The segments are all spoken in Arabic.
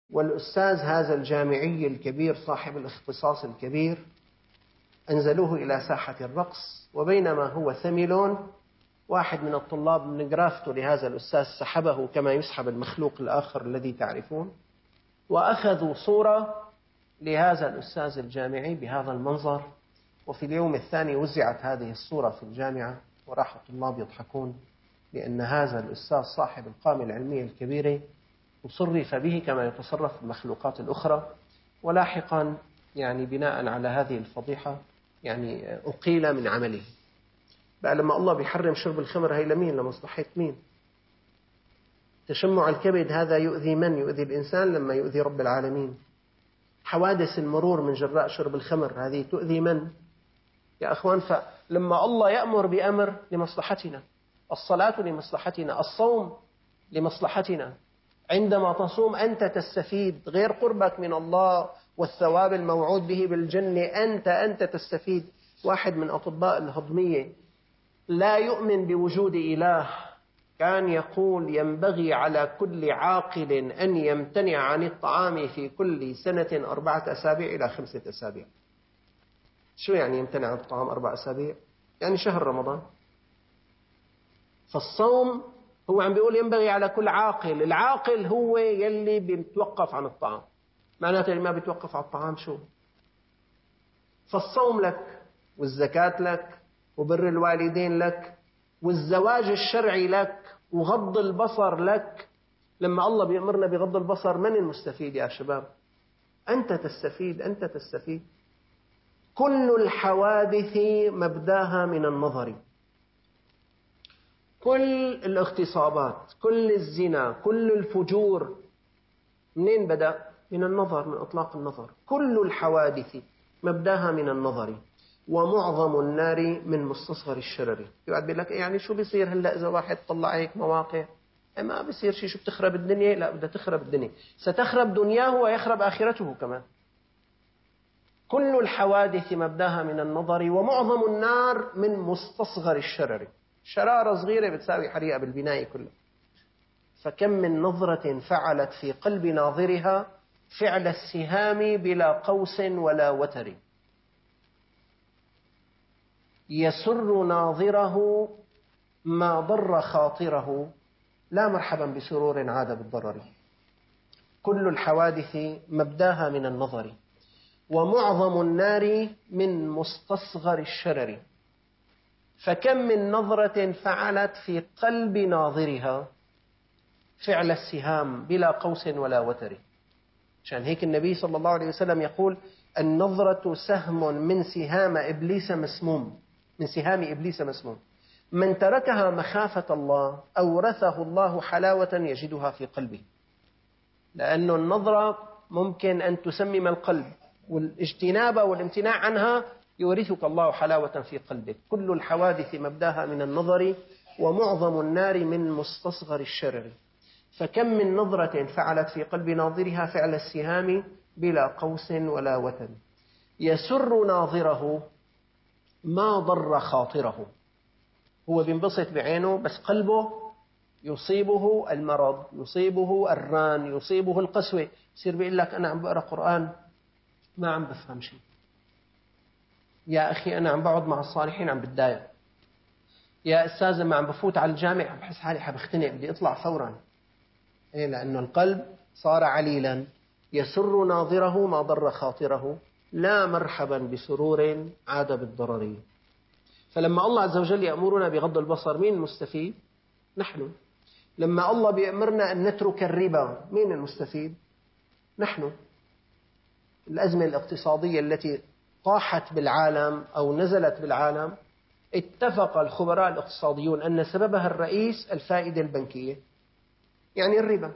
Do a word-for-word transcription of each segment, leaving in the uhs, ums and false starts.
والأستاذ هذا الجامعي الكبير صاحب الاختصاص الكبير أنزلوه إلى ساحة الرقص، وبينما هو ثمل واحد من الطلاب من جرافته لهذا الأستاذ سحبه كما يسحب المخلوق الآخر الذي تعرفون، وأخذوا صورة لهذا الأستاذ الجامعي بهذا المنظر. وفي اليوم الثاني وزعت هذه الصورة في الجامعة، وراح الطلاب يضحكون لأن هذا الأستاذ صاحب القامة العلمية الكبيرة تصرف به كما يتصرف المخلوقات الأخرى. ولاحقا يعني بناء على هذه الفضيحة يعني أقيل من عمله. بقى لما الله بيحرم شرب الخمر هي لمين؟ لمصلحة مين؟ تشمع الكبد هذا يؤذي من؟ يؤذي الإنسان لما يؤذي رب العالمين. حوادث المرور من جراء شرب الخمر هذه تؤذي من؟ يا أخوان، فلما الله يأمر بأمر لمصلحتنا، الصلاة لمصلحتنا، الصوم لمصلحتنا. عندما تصوم أنت تستفيد، غير قربك من الله والثواب الموعود به بالجنة، أنت أنت تستفيد. واحد من أطباء الهضمية لا يؤمن بوجود إله كان يقول ينبغي على كل عاقل أن يمتنع عن الطعام في كل سنة أربعة أسابيع إلى خمسة أسابيع. شو يعني يمتنع عن الطعام أربع أسابيع؟ يعني شهر رمضان. فالصوم هو عم بيقول ينبغي على كل عاقل. العاقل هو يلي بيتوقف عن الطعام. معناته اللي ما بيتوقف عن الطعام شو؟ فالصوم لك، والزكاة لك، وبر الوالدين لك، والزواج الشرعي لك، وغض البصر لك. لما الله بيأمرنا بغض البصر من المستفيد يا شباب؟ أنت تستفيد، أنت تستفيد. كل الحوادث مبداها من النظر. كل الاغتصابات، كل الزنا، كل الفجور منين بدأ؟ من النظر، من إطلاق النظر. كل الحوادث مبداها من النظر، ومعظم النار من مستصغر الشرر. يقعد بيقول لك يعني شو بيصير هلا إذا واحد طلع هيك مواقع؟ ما بيصير شيء. شو بتخرب الدنيا؟ لا، بدها تخرب الدنيا، ستخرب دنياه ويخرب آخرته كمان. كل الحوادث مبداها من النظر، ومعظم النار من مستصغر الشرر. شرارة صغيرة بتساوي حريقة بالبناية كله. فكم من نظرة فعلت في قلب ناظرها فعل السهام بلا قوس ولا وتر، يسر ناظره ما ضر خاطره، لا مرحبا بسرور عاد بالضرر. كل الحوادث مبداها من النظر، ومعظم النار من مستصغر الشرر. فكم من نظرة فعلت في قلب ناظرها فعل السهام بلا قوس ولا وتر. عشان هيك النبي صلى الله عليه وسلم يقول النظرة سهم من سهام إبليس مسموم، من سهام إبليس مسموم. من تركها مخافة الله أورثه الله حلاوة يجدها في قلبه. لأن النظرة ممكن أن تسمم القلب، والاجتناب والامتناع عنها يورثك الله حلاوة في قلبك. كل الحوادث مبداها من النظر، ومعظم النار من مستصغر الشرر. فكم من نظرة فعلت في قلب ناظرها فعل السهام بلا قوس ولا وتر، يسر ناظره ما ضر خاطره. هو بينبسط بعينه بس قلبه يصيبه المرض، يصيبه الران، يصيبه القسوة. يصير بيقول لك أنا عم بقرأ قرآن ما عم بفهم شيء. يا أخي أنا عم بقعد مع الصالحين عم بتضايق. يا أستاذ لما عم بفوت على الجامع بحس حالي حبختنق بدي أطلع فورا. إيه؟ لأنه القلب صار عليلا. يسر ناظره ما ضر خاطره، لا مرحبا بسرور عاد بالضرر. فلما الله عز وجل يأمرنا بغض البصر مين المستفيد؟ نحن. لما الله بيأمرنا أن نترك الربا مين المستفيد؟ نحن. الأزمة الاقتصادية التي طاحت بالعالم أو نزلت بالعالم اتفق الخبراء الاقتصاديون أن سببها الرئيس الفائدة البنكية، يعني الربا.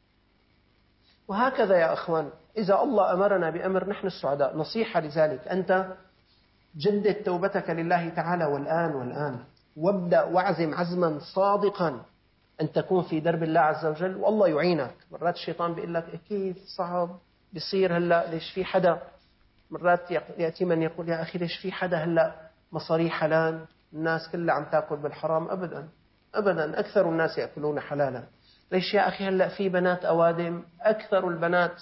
وهكذا يا أخوان إذا الله أمرنا بأمر نحن السعداء. نصيحة لذلك، أنت جدد توبتك لله تعالى والآن والآن، وابدأ واعزم عزما صادقا أن تكون في درب الله عز وجل، والله يعينك. مرات الشيطان بيقول لك كيف صعب بيصير هلأ، ليش في حدا. مرات يأتي من يقول يا أخي ليش في حدا هلأ مصاري حلال، الناس كلها عم تأكل بالحرام. أبدا أبدا، أكثر الناس يأكلون حلالا. ليش يا أخي هلأ في بنات أوادم، أكثر البنات